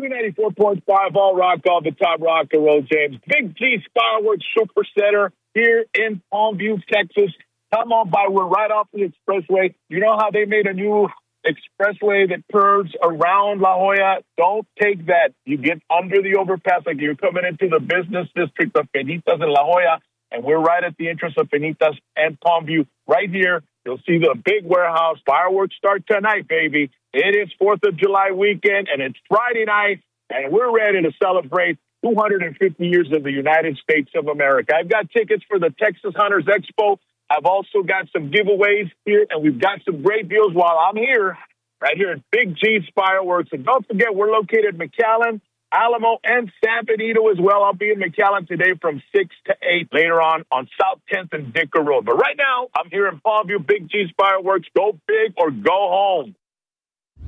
94.5 All Rock, all the top rock and roll, James. Big G's Fireworks Super Center here in Palmview, Texas. Come on by. We're right off the expressway. You know how they made a new expressway that curves around La Jolla? Don't take that. You get under the overpass like you're coming into the business district of Penitas and La Jolla, and we're right at the entrance of Penitas and Palmview. Right here, you'll see the big warehouse. Fireworks start tonight, baby. It is 4th of July weekend, and it's Friday night, and we're ready to celebrate 250 years of the United States of America. I've got tickets for the Texas Hunters Expo. I've also got some giveaways here, and we've got some great deals while I'm here, right here at Big G's Fireworks. And don't forget, we're located in McAllen, Alamo, and San Benito as well. I'll be in McAllen today from 6 to 8 later on South 10th and Dicker Road. But right now, I'm here in Palmview, Big G's Fireworks. Go big or go home.